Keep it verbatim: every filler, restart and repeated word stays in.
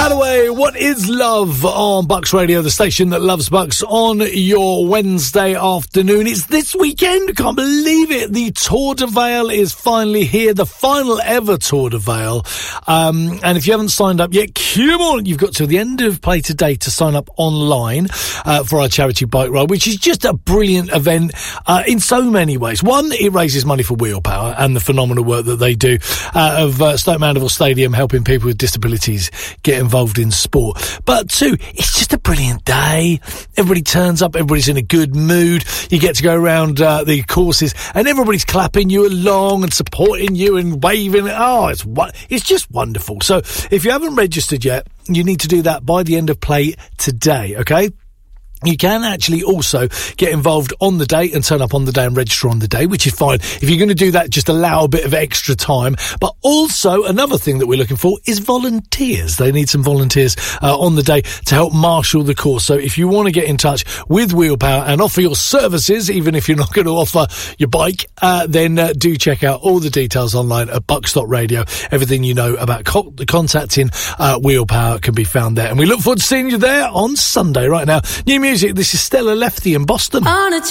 Hadaway, What Is Love on Bucks Radio, the station that loves Bucks, on your Wednesday afternoon. It's this weekend, can't believe it. The Tour de Vale is finally here, the final ever Tour de Vale. Um, and if you haven't signed up yet, come on, you've got till the end of play today to sign up online uh, for our charity bike ride, which is just a brilliant event uh, in so many ways. One, it raises money for Wheel Power and the phenomenal work that they do uh, of uh, Stoke Mandeville Stadium, helping people with disabilities get involved in sport. But two, it's just a brilliant day. Everybody turns up, everybody's in a good mood. You get to go around uh, the courses and everybody's clapping you along and supporting you and waving. Oh, it's it's just wonderful. So if you haven't registered yet, you need to do that by the end of play today, okay? You can actually also get involved on the day and turn up on the day and register on the day, which is fine. If you're going to do that, just allow a bit of extra time. But also, another thing that we're looking for is volunteers. They need some volunteers uh, on the day to help marshal the course. So if you want to get in touch with Wheel Power and offer your services, even if you're not going to offer your bike, uh, then uh, do check out all the details online at bucks dot radio. Everything you know about co- contacting uh, Wheel Power can be found there. And we look forward to seeing you there on Sunday. Right now, new music. This is Stella Lefty in Boston.